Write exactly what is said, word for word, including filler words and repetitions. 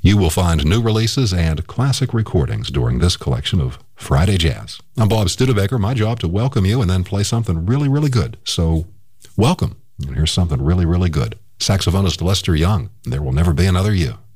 You will find new releases and classic recordings during this collection of Friday Jazz. I'm Bob Studebaker. My job to welcome you and then play something really, really good. So, welcome. And here's something really, really good. Saxophonist Lester Young, There Will Never Be Another You.